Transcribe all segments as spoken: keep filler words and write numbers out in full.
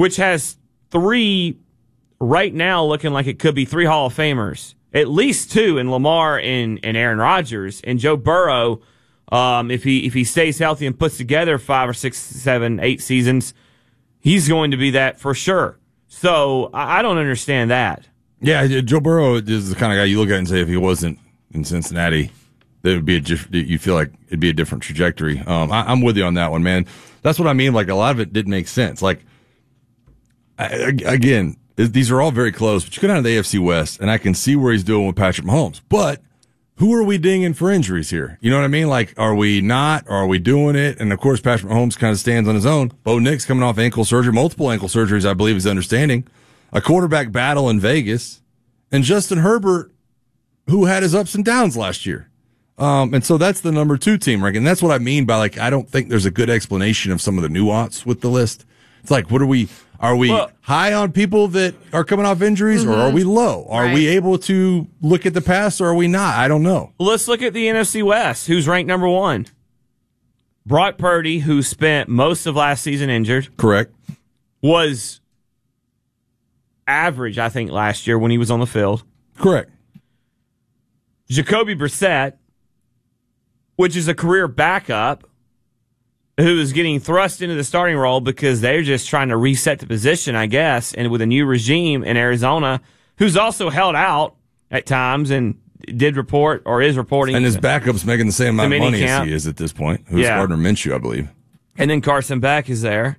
which has three right now looking like it could be three Hall of Famers, at least two in Lamar and, and Aaron Rodgers, and Joe Burrow. Um, if he if he stays healthy and puts together five or six, seven, eight seasons, he's going to be that for sure. So I, I don't understand that. Yeah, Joe Burrow is the kind of guy you look at and say if he wasn't in Cincinnati, it would be a you feel like it'd be a different trajectory. Um, I, I'm with you on that one, man. That's what I mean. Like a lot of it didn't make sense. Like I, again, these are all very close, but you go down to the A F C West, and I can see where he's doing with Patrick Mahomes, but. Who are we dinging for injuries here? You know what I mean? Like, are we not? Or are we doing it? And, of course, Patrick Mahomes kind of stands on his own. Bo Nix coming off ankle surgery, multiple ankle surgeries, I believe is understanding. A quarterback battle in Vegas. And Justin Herbert, who had his ups and downs last year. Um, and so that's the number two team, Rick. And that's what I mean by, like, I don't think there's a good explanation of some of the nuance with the list. It's like, what are we... Are we well, high on people that are coming off injuries, mm-hmm. or are we low? Are right. we able to look at the past, or are we not? I don't know. Let's look at the N F C West. Who's ranked number one? Brock Purdy, who spent most of last season injured. Correct. Was average, I think, last year when he was on the field. Correct. Jacoby Brissett, which is a career backup, who is getting thrust into the starting role because they're just trying to reset the position, I guess, and with a new regime in Arizona, who's also held out at times and did report or is reporting. And his backup's making the same amount of money camp. as he is at this point. Who's yeah. Gardner Minshew, I believe. And then Carson Beck is there.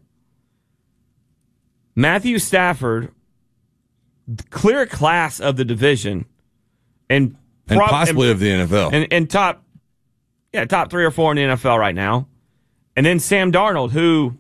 Matthew Stafford, clear class of the division, and, and prob- possibly and, of the N F L. And, and top, yeah, top three or four in the N F L right now. And then Sam Darnold, who,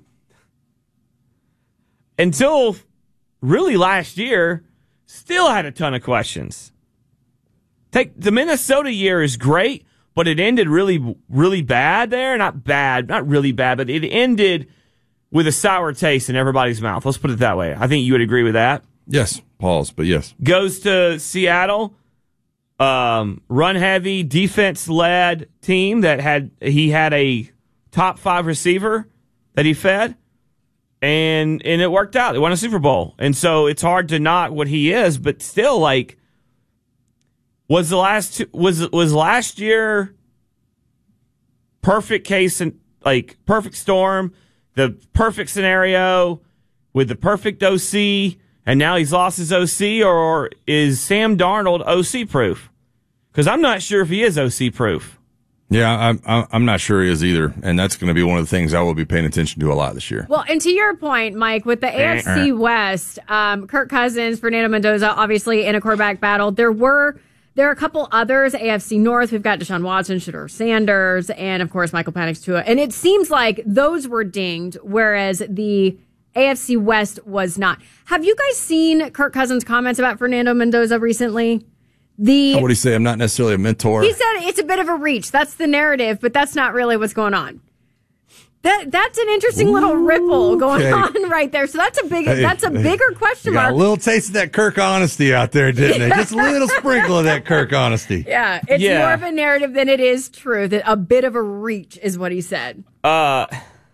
until really last year, still had a ton of questions. Take the Minnesota year is great, but it ended really, really bad there. Not bad, not really bad, but it ended with a sour taste in everybody's mouth. Let's put it that way. I think you would agree with that. Yes, pause, but yes. Goes to Seattle, um, run-heavy, defense-led team that had he had a top five receiver that he fed, and and it worked out. They won a Super Bowl. And so it's hard to knock what he is, but still, like, was the last two, was was last year perfect case and like perfect storm, the perfect scenario with the perfect O C, and now he's lost his O C, or is Sam Darnold O C proof? Because I'm not sure if he is O C proof. Yeah, I'm I'm not sure he is either, and that's going to be one of the things I will be paying attention to a lot this year. Well, and to your point, Mike, with the A F C West, um, Kirk Cousins, Fernando Mendoza, obviously in a quarterback battle. There were there are a couple others. A F C North, we've got Deshaun Watson, Shedeur Sanders, and of course Michael Penix Tua. And it seems like those were dinged, whereas the A F C West was not. Have you guys seen Kirk Cousins' comments about Fernando Mendoza recently? The, what did he say? I'm not necessarily a mentor. He said it's a bit of a reach. That's the narrative, but that's not really what's going on. That that's an interesting Ooh, little ripple going okay. on right there. So that's a big hey, that's a bigger question you got mark. A little taste of that Kirk honesty out there, didn't yeah. they? Just a little sprinkle of that Kirk honesty. Yeah, it's yeah. more of a narrative than it is true. That a bit of a reach is what he said. Uh,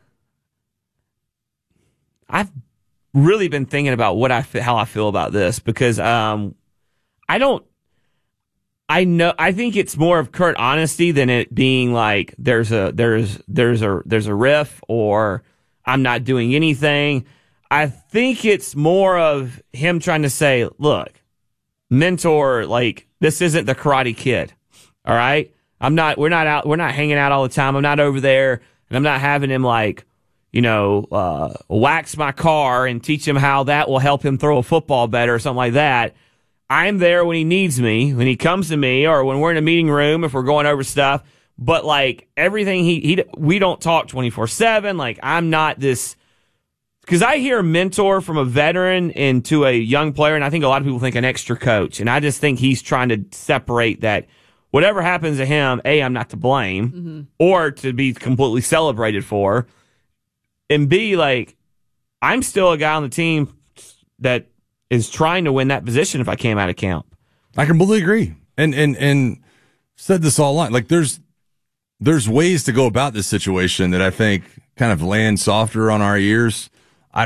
I've really been thinking about what I how I feel about this because um, I don't. I know. I think it's more of curt honesty than it being like there's a there's there's a there's a riff or I'm not doing anything. I think it's more of him trying to say, look, mentor, like this isn't the Karate Kid. All right, I'm not. We're not out. We're not hanging out all the time. I'm not over there, and I'm not having him like you know uh, wax my car and teach him how that will help him throw a football better or something like that. I'm there when he needs me, when he comes to me, or when we're in a meeting room if we're going over stuff. But like everything, he he we don't talk twenty-four seven. Like I'm not this because I hear mentor from a veteran into a young player, and I think a lot of people think an extra coach, and I just think he's trying to separate that. Whatever happens to him, A, I'm not to blame, mm-hmm. or to be completely celebrated for, and B, like I'm still a guy on the team that is trying to win that position if I came out of camp. I completely agree. And and and said this all along. Like there's there's ways to go about this situation that I think kind of land softer on our ears.